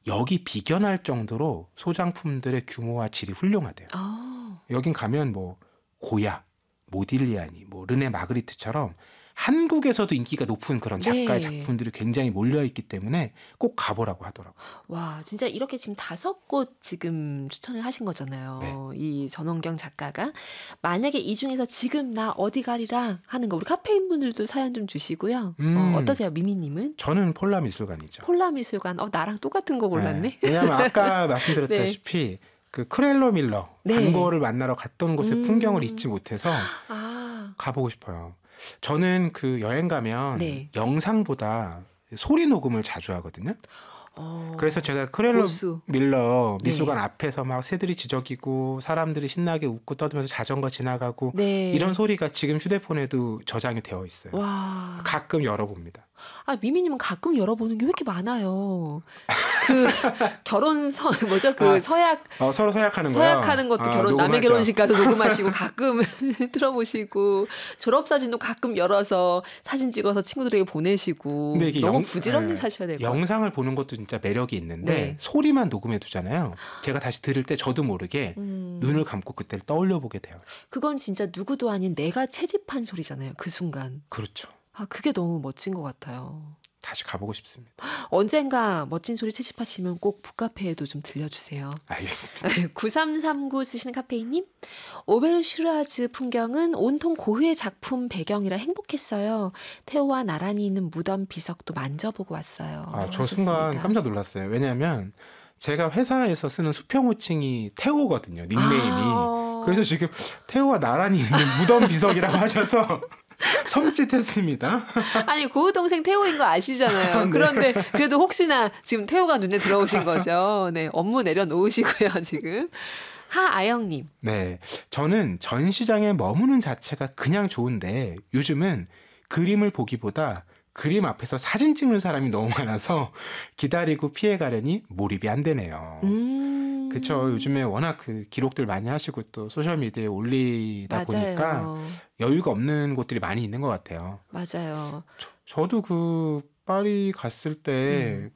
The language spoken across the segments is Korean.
여기 비견할 정도로 소장품들의 규모와 질이 훌륭하대요. 여긴 가면 뭐 고야, 모딜리아니, 뭐 르네 마그리트처럼 한국에서도 인기가 높은 그런 작가의 작품들이 굉장히 몰려있기 때문에 꼭 가보라고 하더라고요. 와, 진짜 이렇게 지금 5곳 지금 추천을 하신 거잖아요. 네. 이 전원경 작가가. 만약에 이 중에서 지금 나 어디 가리라 하는 거 우리 카페인 분들도 사연 좀 주시고요. 어떠세요, 미미님은? 저는 폴라 미술관이죠. 폴라 미술관. 나랑 똑같은 거 골랐네. 네. 왜냐하면 아까 말씀드렸다시피 그 크렐로 밀러 반고를 만나러 갔던 곳의 풍경을 잊지 못해서 가보고 싶어요. 저는 그 여행 가면 영상보다 소리 녹음을 자주 하거든요. 그래서 제가 크렐로 밀러 미술관 앞에서 막 새들이 지저귀고 사람들이 신나게 웃고 떠들면서 자전거 지나가고 이런 소리가 지금 휴대폰에도 저장이 되어 있어요. 와. 가끔 열어봅니다. 미미님은 가끔 열어보는 게 왜 이렇게 많아요? 그 뭐죠? 서약 서로 서약하는 거요. 서약하는 것도 남의 결혼식 가서 녹음하시고 가끔 들어보시고 졸업사진도 가끔 열어서 사진 찍어서 친구들에게 보내시고. 근데 이게 너무 부지런히 사셔야 될 것 같아요. 영상을 보는 것도 진짜 매력이 있는데 소리만 녹음해 두잖아요. 제가 다시 들을 때 저도 모르게 눈을 감고 그때를 떠올려 보게 돼요. 그건 진짜 누구도 아닌 내가 채집한 소리잖아요. 그 순간. 그렇죠. 그게 너무 멋진 것 같아요. 다시 가보고 싶습니다. 언젠가 멋진 소리 채집하시면 꼭 북카페에도 좀 들려주세요. 알겠습니다. 9339 쓰시는 카페이님. 오베르슈라즈 풍경은 온통 고흐의 작품 배경이라 행복했어요. 테오와 나란히 있는 무덤 비석도 만져보고 왔어요. 저 순간 깜짝 놀랐어요. 왜냐하면 제가 회사에서 쓰는 수평 호칭이 테오거든요. 닉네임이. 그래서 지금 테오와 나란히 있는 무덤 비석이라고 하셔서 섬찟했습니다. 아니 고우 동생 태호인 거 아시잖아요. 그런데 그래도 혹시나 지금 태호가 눈에 들어오신 거죠. 네, 업무 내려놓으시고요 지금. 하아영님. 네, 저는 전시장에 머무는 자체가 그냥 좋은데 요즘은 그림을 보기보다 그림 앞에서 사진 찍는 사람이 너무 많아서 기다리고 피해가려니 몰입이 안 되네요. 그렇죠. 요즘에 워낙 그 기록들 많이 하시고 또 소셜미디어에 올리다 보니까 여유가 없는 곳들이 많이 있는 것 같아요. 맞아요. 저도 그 파리 갔을 때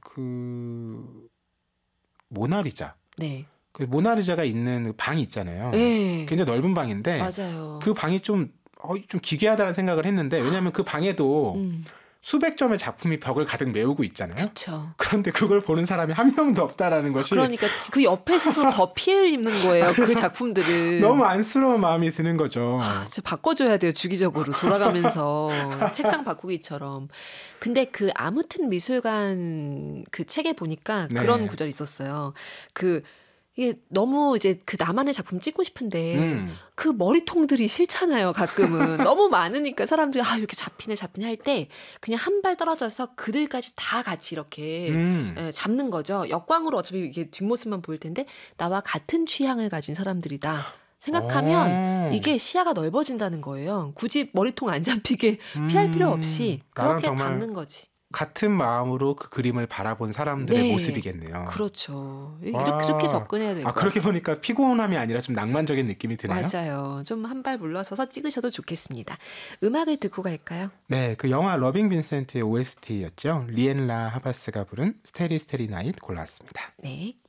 그 모나리자. 그 모나리자가 있는 방이 있잖아요. 굉장히 넓은 방인데 그 방이 좀 기괴하다는 생각을 했는데 왜냐하면 그 방에도 수백 점의 작품이 벽을 가득 메우고 있잖아요. 그쵸. 그런데 그걸 보는 사람이 한 명도 없다라는 것이. 그러니까 그 옆에 있어서 더 피해를 입는 거예요. 그 작품들을. 너무 안쓰러운 마음이 드는 거죠. 진짜 바꿔줘야 돼요. 주기적으로 돌아가면서 책상 바꾸기처럼. 근데 그 아무튼 미술관 그 책에 보니까 그런 구절이 있었어요. 이게 너무 이제 그 나만의 작품 찍고 싶은데 그 머리통들이 싫잖아요. 가끔은 너무 많으니까 사람들이 이렇게 잡히네 할 때 그냥 한 발 떨어져서 그들까지 다 같이 이렇게 잡는 거죠. 역광으로 어차피 이게 뒷모습만 보일 텐데 나와 같은 취향을 가진 사람들이다 생각하면 이게 시야가 넓어진다는 거예요. 굳이 머리통 안 잡히게 피할 필요 없이 그렇게 담는 거지. 같은 마음으로 그 그림을 바라본 사람들의 모습이겠네요. 그렇죠. 이렇게 접근해야 될 것 같아요. 그렇게 보니까 피곤함이 아니라 좀 낭만적인 느낌이 드네요. 맞아요. 좀 한 발 물러서서 찍으셔도 좋겠습니다. 음악을 듣고 갈까요? 네, 그 영화 러빙 빈센트의 OST였죠. 리엔라 하바스가 부른 스테리 스테리 나잇 골라왔습니다. 네.